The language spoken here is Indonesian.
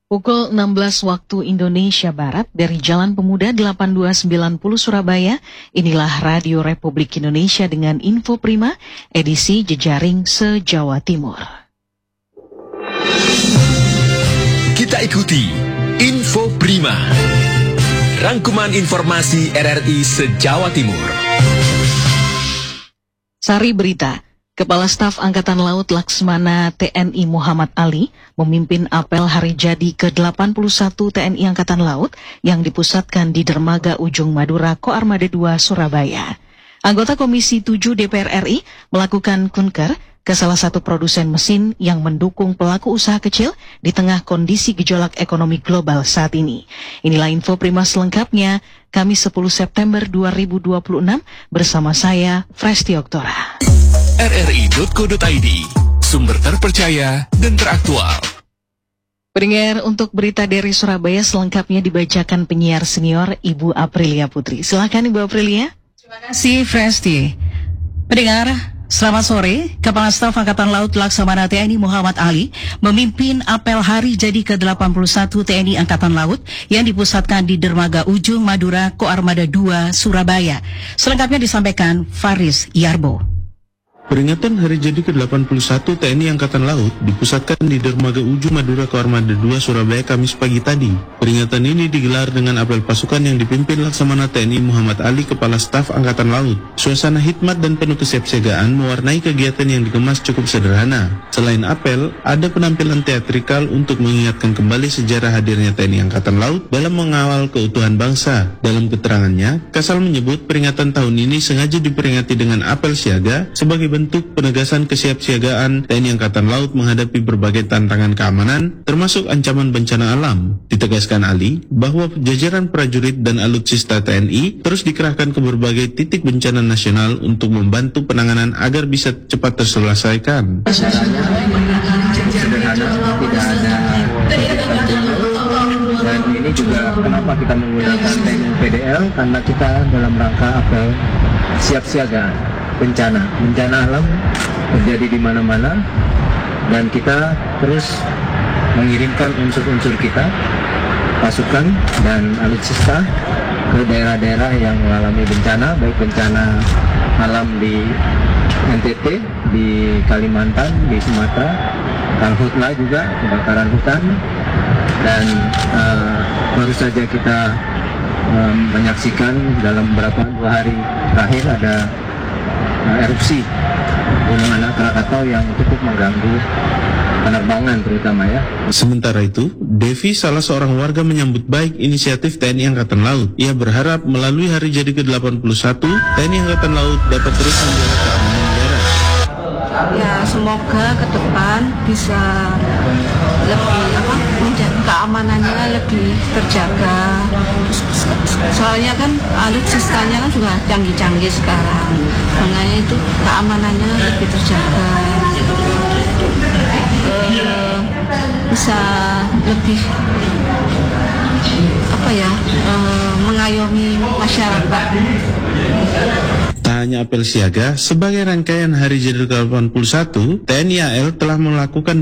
Pukul 16 waktu Indonesia Barat dari Jalan Pemuda 8290 Surabaya, inilah Radio Republik Indonesia dengan Info Prima, edisi Jejaring se-Jawa Timur. Kita ikuti Info Prima, rangkuman informasi RRI se-Jawa Timur. Sari berita. Kepala Staf Angkatan Laut Laksmana TNI Muhammad Ali memimpin apel hari jadi ke-81 TNI Angkatan Laut yang dipusatkan di Dermaga Ujung Madura Koarmada II Surabaya. Anggota Komisi 7 DPR RI melakukan kunker ke salah satu produsen mesin yang mendukung pelaku usaha kecil di tengah kondisi gejolak ekonomi global saat ini. Inilah info Prima selengkapnya, Kamis 10 September 2026 bersama saya, Fresti Oktora. RRI.co.id, sumber terpercaya dan teraktual. Pendengar, untuk berita dari Surabaya selengkapnya dibacakan penyiar senior Ibu Aprilia Putri. Silakan Ibu Aprilia. Terima kasih Fresti. Pendengar, selamat sore. Kepala Staf Angkatan Laut Laksamana TNI Muhammad Ali memimpin apel hari jadi ke-81 TNI Angkatan Laut yang dipusatkan di Dermaga Ujung Madura Koarmada II Surabaya. Selengkapnya disampaikan Faris Yarbo. Peringatan hari jadi ke-81 TNI Angkatan Laut dipusatkan di Dermaga Ujung Madura Koarmada II Surabaya Kamis pagi tadi. Peringatan ini digelar dengan apel pasukan yang dipimpin Laksamana TNI Muhammad Ali, Kepala Staf Angkatan Laut. Suasana hikmat dan penuh kesiapsiagaan mewarnai kegiatan yang dikemas cukup sederhana. Selain apel, ada penampilan teatrikal untuk mengingatkan kembali sejarah hadirnya TNI Angkatan Laut dalam mengawal keutuhan bangsa. Dalam keterangannya, Kasal menyebut peringatan tahun ini sengaja diperingati dengan apel siaga sebagai bentuk penegasan kesiapsiagaan TNI Angkatan Laut menghadapi berbagai tantangan keamanan, termasuk ancaman bencana alam. Ditegaskan Ali bahwa jajaran prajurit dan alutsista TNI terus dikerahkan ke berbagai titik bencana nasional untuk membantu penanganan agar bisa cepat terselesaikan. Sederhana, tidak ada dan ini juga kenapa kita menggunakan TNI PDL, karena kita dalam rangka apel siap siaga bencana alam terjadi di mana-mana, dan kita terus mengirimkan unsur-unsur kita, pasukan dan alutsista ke daerah-daerah yang mengalami bencana, baik bencana alam di NTT, di Kalimantan, di Sumatera, Karhutla juga, kebakaran hutan, dan baru saja kita menyaksikan dalam beberapa 2 hari terakhir ada erupsi Gunung Anak Krakatau yang cukup mengganggu penerbangan terutama ya. Sementara itu, Devi, salah seorang warga, menyambut baik inisiatif TNI Angkatan Laut. Ia berharap melalui hari jadi ke-81, TNI Angkatan Laut dapat terus menjaga keamanan darat. Ya, semoga ke depan bisa lebih keamanannya lebih terjaga. Soalnya kan alutsistanya kan juga canggih-canggih sekarang, makanya itu keamanannya lebih terjaga, bisa lebih mengayomi masyarakat. Tak hanya apel siaga, sebagai rangkaian hari jadi ke-81, TNI AL telah melakukan